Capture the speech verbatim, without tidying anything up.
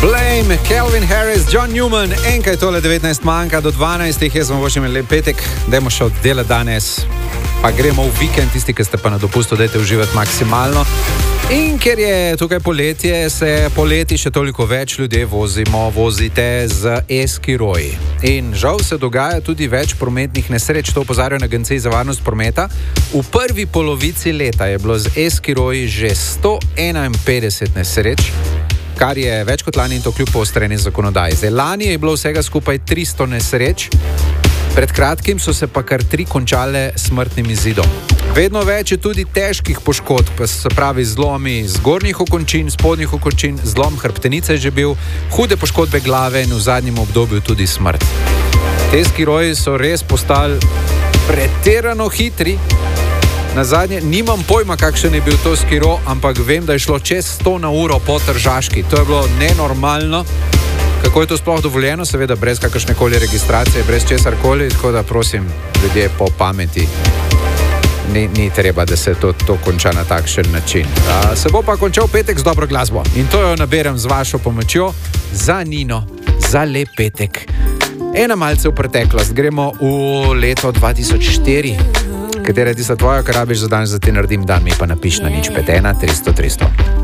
Blame, Calvin Harris, John Newman, enkaj tole devetnajst manjka do dvanajstih, jaz sem boš imel lep petek, dajmo še oddelati danes, pa gremo v vikend, tisti, ki ste pa na dopustu, dajte uživati maksimalno. In ker je tukaj poletje, se poleti še toliko več ljudje vozimo, vozite z e-skiroji. In žal se dogaja tudi več prometnih nesreč, to opozarjajo na Agenciji za varnost prometa. V prvi polovici leta je bilo z e-skiroji že sto enainpetdeset nesreč, kar je več kot lani in to kljub poostreni zakonodaji. Zdaj, lani je bilo vsega skupaj tristo nesreč, pred kratkim so se pa kar tri končale smrtnim izidom. Vedno več je tudi težkih poškodb, se pravi zlomi zgornjih okončin, spodnjih okončin, zlom hrbtenice je že bil, hude poškodbe glave in v zadnjem obdobju tudi smrt. Te skiroji so res postali pretirano hitri. Na zadnje, nimam pojma, kakšen je bil to skiro, ampak vem, da je šlo čez sto na uro po Tržaški. To je bilo nenormalno. Kako je to sploh dovoljeno? Seveda brez kakršnekoli registracije, brez česarkoli, tako da prosim, ljudje po pameti. Ni, ni treba, da se to, to konča na takšen način. A, se bo pa končal petek z dobro glasbo. In to jo naberem z vašo pomočjo za Nino, za lep petek. Ena malce v preteklost, gremo v leto dva tisoč štiri. Katera je tista tvoja, kar rabiš za danes, da ti naredim dan, mi pa napiš na nič pet ena tristo tristo.